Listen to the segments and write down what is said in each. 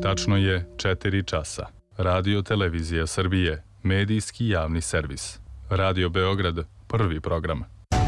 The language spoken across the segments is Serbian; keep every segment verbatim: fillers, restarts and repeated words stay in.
Tačno je četiri časa. Radio Televizija Srbije, medijski javni servis. Radio Beograd, prvi program.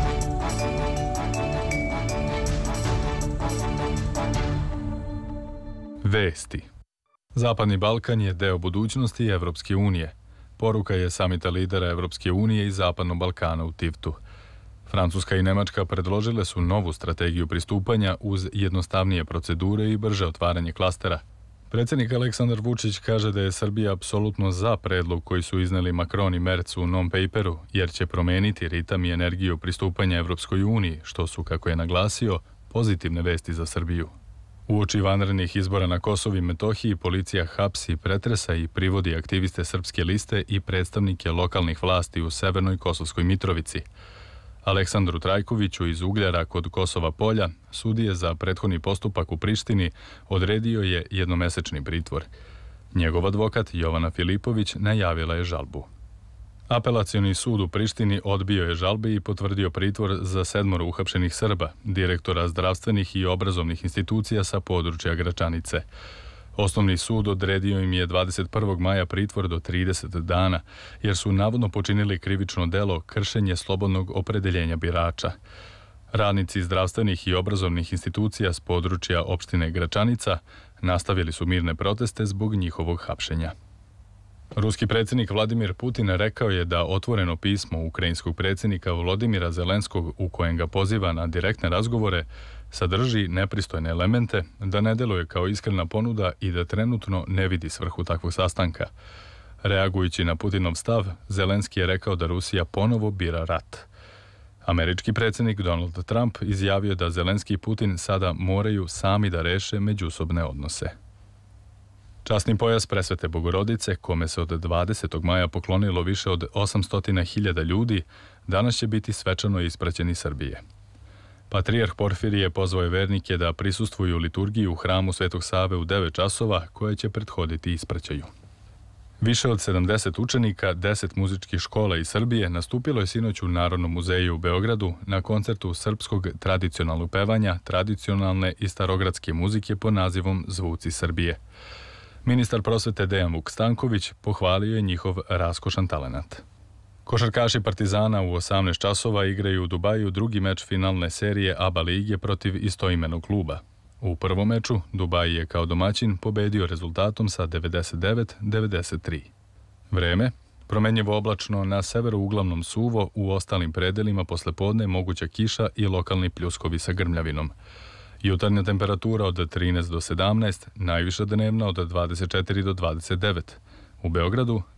Vesti. Zapadni Balkan je deo budućnosti Evropske unije. Poruka je samita lidera Evropske unije i Zapadnog Balkana u Tivtu. Francuska i Nemačka predložile su novu strategiju pristupanja uz jednostavnije procedure i brže otvaranje klastera. Predsjednik Aleksandar Vučić kaže da je Srbija apsolutno za predlog koji su izneli Macron i Merz u non-paperu, jer će promeniti ritam i energiju pristupanja Evropskoj uniji, što su, kako je naglasio, pozitivne vesti za Srbiju. Uoči vanrednih izbora na Kosovu i Metohiji policija hapsi, pretresa i privodi aktiviste Srpske liste i predstavnike lokalnih vlasti u Severnoj Kosovskoj Mitrovici. Aleksandru Trajkoviću iz Ugljara kod Kosova Polja, sudije za prethodni postupak u Prištini, odredio je jednomesečni pritvor. Njegov advokat Jovana Filipović najavila je žalbu. Apelacioni sud u Prištini odbio je žalbe i potvrdio pritvor za sedmoro uhapšenih Srba, direktora zdravstvenih i obrazovnih institucija sa područja Gračanice. Osnovni sud odredio im je dvadeset prvog maja pritvor do trideset dana, jer su navodno počinili krivično delo kršenje slobodnog opredeljenja birača. Radnici zdravstvenih i obrazovnih institucija s područja opštine Gračanica nastavili su mirne proteste zbog njihovog hapšenja. Ruski predsjednik Vladimir Putin rekao je da otvoreno pismo ukrajinskog predsjednika Volodimira Zelenskog u kojem ga poziva na direktne razgovore sadrži nepristojne elemente, da ne deluje kao iskrena ponuda i da trenutno ne vidi svrhu takvog sastanka. Reagujući na Putinov stav, Zelenski je rekao da Rusija ponovo bira rat. Američki predsjednik Donald Trump izjavio da Zelenski i Putin sada moraju sami da reše međusobne odnose. Časni pojas Presvete Bogorodice, kome se od dvadesetog maja poklonilo više od osamsto hiljada ljudi, danas će biti svečano ispraćen iz Srbije. Patrijarh Porfirije pozvao je vernike da prisustvuju liturgiji u hramu Svetog Save u devet časova, koje će prethoditi ispraćaju. Više od sedamdeset učenika, deset muzičkih škola iz Srbije nastupilo je sinoć u Narodnom muzeju u Beogradu na koncertu srpskog tradicionalnog pevanja, tradicionalne i starogradske muzike pod nazivom Zvuci Srbije. Ministar prosvete Dejan Vuk Stanković pohvalio je njihov raskošan talenat. Košarkaši Partizana u osamnaest časova igraju u Dubaju drugi meč finalne serije A B A lige protiv istoimenog kluba. U prvom meču Dubai je kao domaćin pobedio rezultatom sa devedeset devet devedeset tri. Vreme, promenjivo oblačno, na severu uglavnom suvo, u ostalim predelima poslepodne moguća kiša i lokalni pljuskovi sa grmljavinom. Jutarnja temperatura od trinaest do sedamnaest, najviša dnevna od dvadeset četiri do dvadeset devet. U Beogradu